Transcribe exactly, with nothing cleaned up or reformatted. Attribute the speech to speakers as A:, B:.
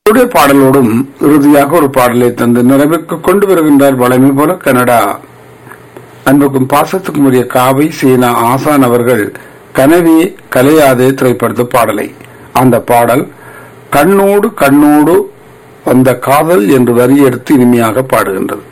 A: உடைய பாடலோடும் இறுதியாக ஒரு பாடலை தந்து நிறைவுக்கு கொண்டு வருகின்றார் வளமை போல கனடா அன்புக்கும் பாசத்துக்கும் உரிய காவை சீனா ஆசான் அவர்கள் கனவே கலையாதே திரைப்படத்து பாடலை. அந்த பாடல் கண்ணோடு கண்ணோடு அந்த காதல் என்று வரி எடுத்து இனிமையாக பாடுகின்றது.